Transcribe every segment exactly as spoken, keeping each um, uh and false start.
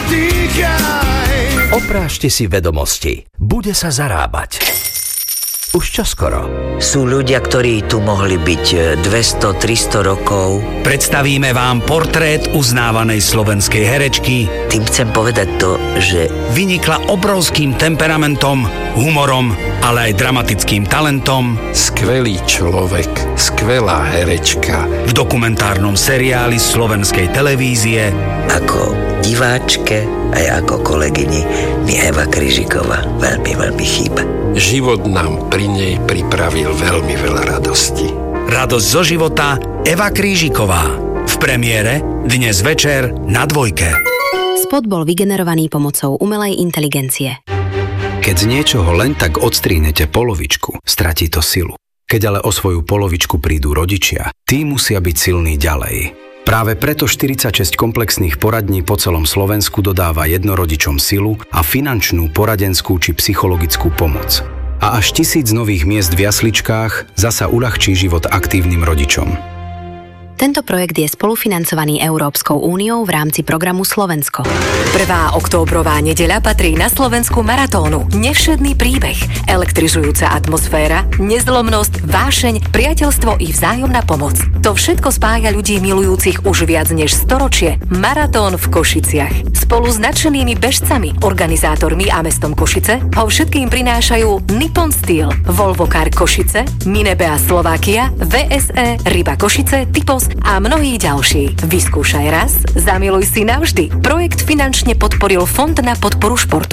dýchaj. Oprášte si vedomosti. Bude sa zarábať. Už čoskoro. Sú ľudia, ktorí tu mohli byť dvesto tristo rokov. Predstavíme vám portrét uznávanej slovenskej herečky. Tým chcem povedať to, že vynikla obrovským temperamentom, humorom, ale aj dramatickým talentom. Skvelý človek, skvelá herečka. V dokumentárnom seriáli slovenskej televízie. Ako diváčke aj ako kolegyni mi Eva Kryžiková veľmi, veľmi chýba. Život nám pri nej pripravil veľmi veľa radosti. Radosť zo života Eva Krížiková. V premiére dnes večer na Dvojke. Spot bol vygenerovaný pomocou umelej inteligencie. Keď z niečoho len tak odstrínete polovičku, stratí to silu. Keď ale o svoju polovičku prídu rodičia, tí musia byť silní ďalej. Práve preto štyridsaťšesť komplexných poradní po celom Slovensku dodáva jednorodičom silu a finančnú, poradenskú či psychologickú pomoc. A až tisíc nových miest v jasličkách zasa uľahčí život aktívnym rodičom. Tento projekt je spolufinancovaný Európskou úniou v rámci programu Slovensko. Prvá októbrová nedeľa patrí na Slovensku maratónu. Nevšedný príbeh, elektrizujúca atmosféra, nezlomnosť, vášeň, priateľstvo i vzájomná pomoc. To všetko spája ľudí milujúcich už viac než storočie. Maratón v Košiciach. Spolu s nadšenými bežcami, organizátormi a mestom Košice ho všetkým prinášajú Nippon Steel, Volvo Car Košice, Minebea Slovakia, vé es é, Ryba Košice, Typos a mnohí ďalší. Vyskúšaj raz, zamiluj si navždy. Projekt finančne podporil Fond na podporu športu.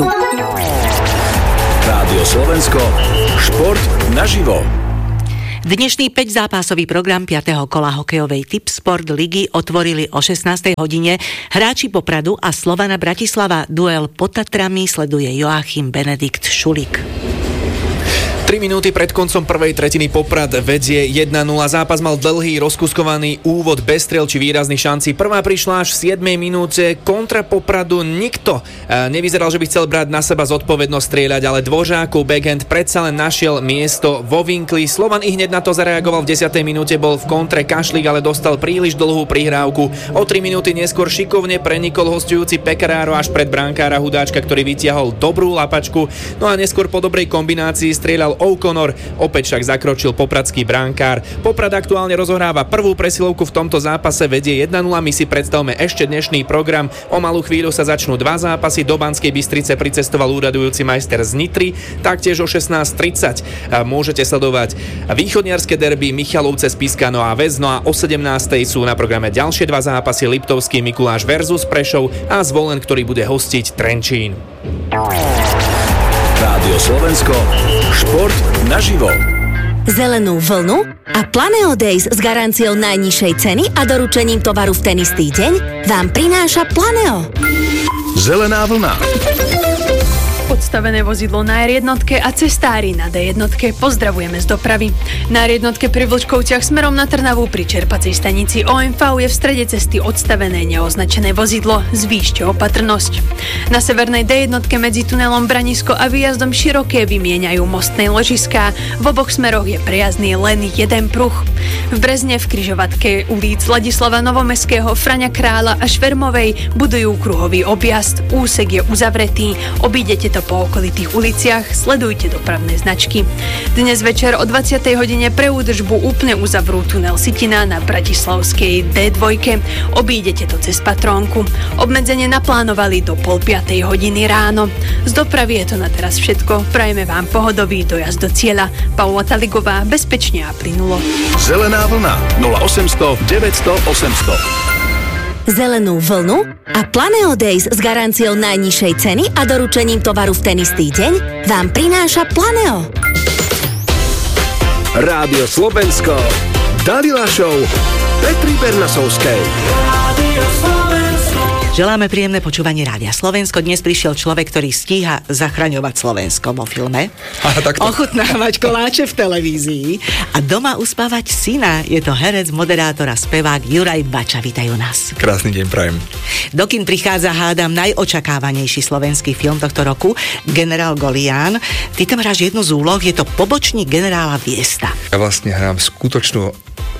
Rádio Slovensko, šport naživo. Dnešný päťzápasový program piateho kola hokejovej Tipsport ligy otvorili o šestnástej hodine. Hráči Popradu a Slovana Bratislava. Duel pod Tatrami sleduje Joachim Benedikt Šulík. tri minúty pred koncom prvej tretiny Poprad vedie jedna nula. Zápas mal dlhý, rozkuskovaný úvod bez striel či výrazných šancí. Prvá prišla až v siedmej minúte. Kontra Popradu nikto nevyzeral, že by chcel brať na seba zodpovednosť strieľať, ale Dvořákov backhand predsa len našiel miesto vo vinkli. Slovan i hneď na to zareagoval. V desiatej minúte bol v kontre Kašlík, ale dostal príliš dlhú prihrávku. O tri minúty neskôr šikovne prenikol hosťujúci Pekaráro až pred brankára Hudáčka, ktorý vytiahol dobrú lapačku. No a neskôr po dobrej kombinácii strieľal O'Connor, opäť však zakročil popradský brankár. Poprad aktuálne rozohráva prvú presilovku v tomto zápase, vedie jedna nula. My si predstavme ešte dnešný program. O malú chvíľu sa začnú dva zápasy. Do Banskej Bystrice pricestoval úradujúci majster z Nitry. Taktiež o šestnásť tridsať môžete sledovať východniarske derby Michalovce, Spišská Nová Ves. No a o sedemnástej sú na programe ďalšie dva zápasy: Liptovský Mikuláš versus Prešov a Zvolen, ktorý bude hostiť Trenčín. Rádio Slovensko, šport naživo. Zelenú vlnu a Planeo Days s garanciou najnižšej ceny a doručením tovaru v ten istý deň vám prináša Planeo. Zelená vlna. Odstavené vozidlo na er jednotke a cestári na dé jednotke pozdravujeme z dopravy. Na er jednotke pri Vlčkovciach smerom na Trnavu pri čerpacej stanici ó em vé je v strede cesty odstavené neoznačené vozidlo. Zvýšte opatrnosť. Na severnej dé jednotke medzi tunelom Branisko a výjazdom Široké vymieňajú mostné ložiská. V oboch smeroch je prejazdný len jeden pruh. V Brezne v križovatke ulic Ladislava Novomestského, Fraňa Krála a Švermovej budujú kruhový objazd. Úsek je uzavretý. Obídete to po okolitých uliciach, sledujte dopravné značky. Dnes večer o dvadsiatej hodine pre údržbu úplne uzavrú tunel Sitina na bratislavskej dé dva. Obídete to cez Patrónku. Obmedzenie naplánovali do pol piatej hodiny ráno. Z dopravy je to na teraz všetko. Prajeme vám pohodový dojazd do cieľa. Paula Taligová, bezpečne a plynulo. Zelená vlna nula osemsto deväťsto osemsto. Zelenú vlnu a Planeo Days s garanciou najnižšej ceny a doručením tovaru v ten istý deň vám prináša Planeo. Rádio Slovensko, Dalila Show, Petri Bernasovskej. Rádio Slovensko. Želáme príjemné počúvanie Rádia Slovensko. Dnes prišiel človek, ktorý stíha zachraňovať Slovensko vo filme, ochutnávať koláče v televízii a doma uspávať syna. Je to herec, moderátor a spevák Juraj Bača. Vítajú nás. Krásny deň prajem. Do kín prichádza, hádam, najočakávanejší slovenský film tohto roku, Generál Golián. Ty tam hráš jednu z úloh, je to pobočník generála Viesta. Ja vlastne hrám skutočnú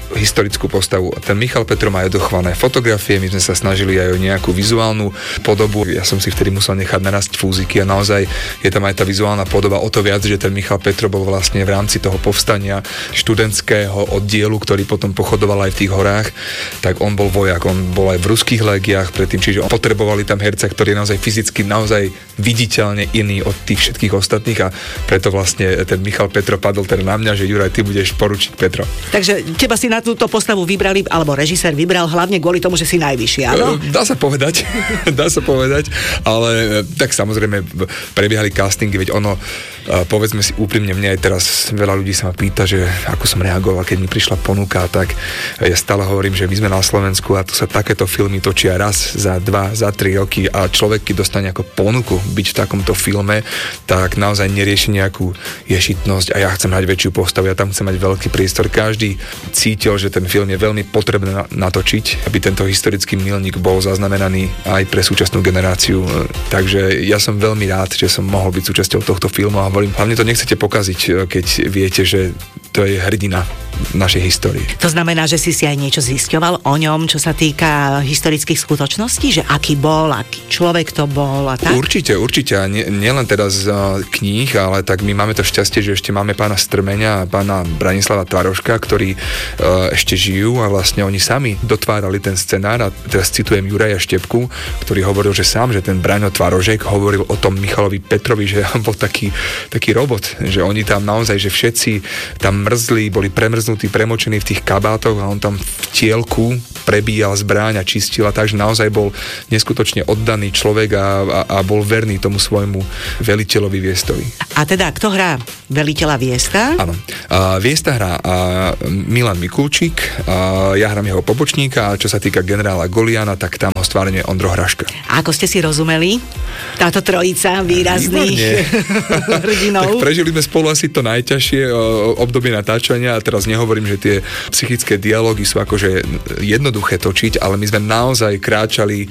historickú postavu. Ten Michal Petro má aj dochované fotografie, my sme sa snažili aj o nejakú vizuálnu podobu. Ja som si vtedy musel nechať narasť fúziky a naozaj je tam aj tá vizuálna podoba, o to viac, že ten Michal Petro bol vlastne v rámci toho povstania študentského oddielu, ktorý potom pochodoval aj v tých horách, tak on bol vojak, on bol aj v ruských légiách predtým, čiže potrebovali tam herca, ktorý je naozaj fyzicky naozaj viditeľne iný od tých všetkých ostatných a preto vlastne ten Michal Petro padol teda na mňa, že Juraj, ty budeš poručiť Petro. Takže teba si na túto postavu vybrali, alebo režisér vybral hlavne kvôli tomu, že si najvyšší, áno? Dá sa povedať, dá sa povedať, ale tak samozrejme prebiehali castingy, veď ono, povedzme si úprimne, mne aj teraz veľa ľudí sa ma pýta, že ako som reagoval, keď mi prišla ponuka, tak ja stále hovorím, že my sme na Slovensku a tu sa takéto filmy točia raz za dva, za tri roky a človek, keď dostane ako ponuku byť v takomto filme, tak naozaj nerieši nejakú ješitnosť a ja chcem mať väčšiu postavu, ja tam chcem mať veľký priestor. Každý cítil, že ten film je veľmi potrebné natočiť, aby tento historický milník bol zaznamenaný aj pre súčasnú generáciu. Takže ja som veľmi rád, že som mohol byť súčasťou tohto filmu a hovorím, hlavne to nechcete pokaziť, keď viete, že to je hrdina našej histórie. To znamená, že si si aj niečo zisťoval o ňom, čo sa týka historických skutočností, že aký bol, aký človek to bol a tak? Určite, určite. A nie, nielen teda z uh, kníh, ale tak my máme to šťastie, že ešte máme pána Strmeňa a pána Branislava Tvaroška, ktorí uh, ešte žijú a vlastne oni sami dotvárali ten scenár a teraz citujem Juraja Štepku, ktorý hovoril, že sám, že ten Braňo Tvarožek hovoril o tom Michalovi Petrovi, že on bol taký, taký robot, že oni tam naozaj, že všetci tam mrzli, boli premrznutí, premočení v tých kabátoch a on tam v tielku prebíjal zbraň a čistil a takže naozaj bol neskutočne oddaný človek a, a, a bol verný tomu svojmu veliteľovi Viestovi. A teda, kto hrá veliteľa Viesta? Áno. A Viesta hrá a Milan Mikulčík, a ja hrám jeho pobočníka a čo sa týka generála Goliana, tak tam ho stvárne Ondro Hraška. A ako ste si rozumeli? Táto trojica výrazných hrdinov? Tak prežili sme spolu asi to najťažšie obdobie natáčania a teraz nehovorím, že tie psychické dialógy sú akože jednoduché točiť, ale my sme naozaj kráčali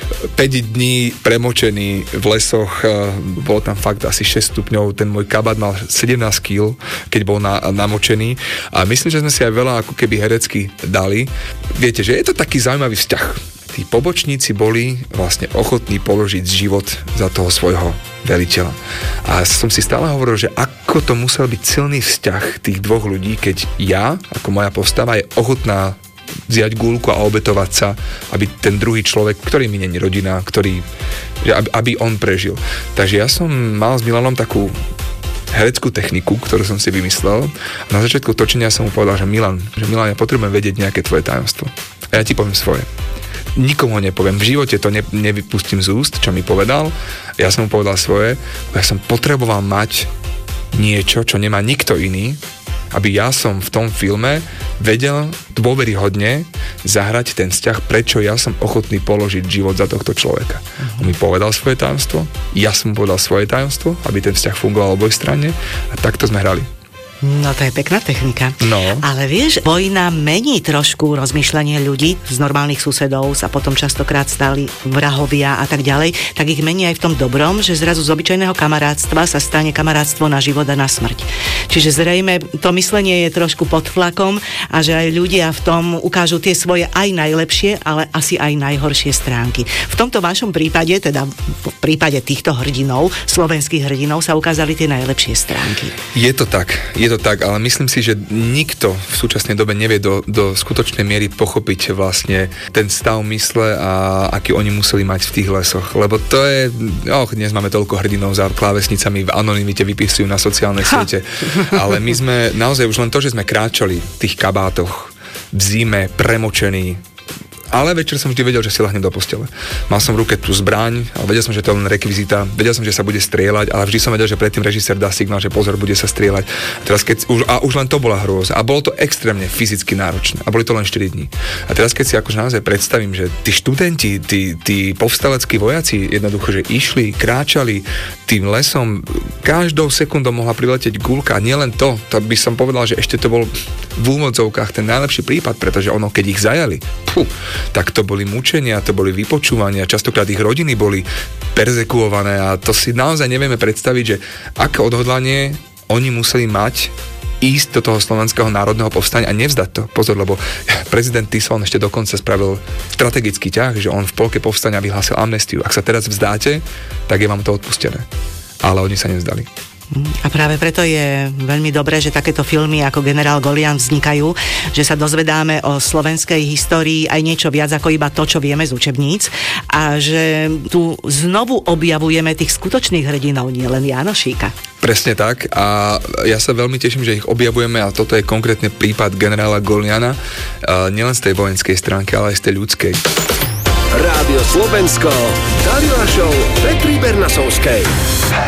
päť dní premočení v lesoch, bolo tam fakt asi šesť stupňov, ten môj kabát mal sedemnásť kíl, keď bol na, namočený a myslím, že sme si aj veľa ako keby herecky dali. Viete, že je to taký zaujímavý vzťah. Tí pobočníci boli vlastne ochotní položiť život za toho svojho veliteľa. A som si stále hovoril, že ako to musel byť silný vzťah tých dvoch ľudí, keď ja, ako moja postava, je ochotná vziať guľku a obetovať sa, aby ten druhý človek, ktorý mi není rodina, ktorý, aby, aby on prežil. Takže ja som mal s Milanom takú hereckú techniku, ktorú som si vymyslel. A na začiatku točenia som mu povedal, že Milan, že Milan, ja potrebujem vedieť nejaké tvoje tajomstvo. A ja ti poviem svoje. Nikomu ho nepoviem. V živote to ne, nevypustím z úst, čo mi povedal. Ja som mu povedal svoje. Ja som potreboval mať niečo, čo nemá nikto iný, aby ja som v tom filme vedel dôveryhodne zahrať ten vzťah, prečo ja som ochotný položiť život za tohto človeka. Uh-huh. On mi povedal svoje tajomstvo, ja som mu povedal svoje tajomstvo, aby ten vzťah fungoval obojstranne a takto sme hrali. No to je pekná technika. No. Ale vieš, vojna mení trošku rozmýšľanie ľudí z normálnych susedov sa potom častokrát stali vrahovia a tak ďalej, tak ich mení aj v tom dobrom, že zrazu z obyčajného kamarátstva sa stane kamarátstvo na život a na smrť. Čiže zrejme to myslenie je trošku pod tlakom a že aj ľudia v tom ukážu tie svoje aj najlepšie, ale asi aj najhoršie stránky. V tomto vašom prípade, teda v prípade týchto hrdinov, slovenských hrdinov, sa ukázali tie najlepšie stránky. Je to tak, je to tak, ale myslím si, že nikto v súčasnej dobe nevie do, do skutočnej miery pochopiť vlastne ten stav mysle a aký oni museli mať v tých lesoch. Lebo to je, oh, dnes máme toľko hrdinov za klávesnicami v anonymite vypisujú na sociálnej siete. Ale my sme naozaj už len to, že sme kráčali v tých kabátoch v zime, premočení, ale večer som vždy vedel, že si lahnem do postele. Mal som v ruke tú zbraň, ale vedel som, že to je len rekvizita, vedel som, že sa bude strieľať, ale vždy som vedel, že predtým režisér dá signál, že pozor, bude sa strieľať. A teraz keď už, a už len to bola hrôza. A bolo to extrémne fyzicky náročné. A boli to len štyri dní. A teraz keď si akože naozaj predstavím, že tí študenti, tí, tí povstaleckí vojaci jednoducho, že išli, kráčali tým lesom, každou sekundou mohla priletieť guľka. A nielen to, to by som povedal, že ešte to bol v úvodzovkách ten najlepší prípad, pretože ono, keď ich zajali, puh, tak to boli mučenia, to boli vypočúvania, častokrát ich rodiny boli perzekuované a to si naozaj nevieme predstaviť, že aké odhodlanie oni museli mať ísť do toho slovenského národného povstania a nevzdať to. Pozor, lebo prezident Tiso ešte dokonca spravil strategický ťah, že on v polke povstania vyhlásil amnestiu. Ak sa teraz vzdáte, tak je vám to odpustené. Ale oni sa nevzdali. A práve preto je veľmi dobré, že takéto filmy ako Generál Golián vznikajú, že sa dozvedáme o slovenskej histórii aj niečo viac ako iba to, čo vieme z učebníc a že tu znovu objavujeme tých skutočných hrdinov, nie len Jánošíka. Presne tak a ja sa veľmi teším, že ich objavujeme a toto je konkrétne prípad generála Goliana, nielen z tej vojenskej stránky, ale aj z tej ľudskej. Rádio Slovensko, Dalila Show Petry Bernasovskej.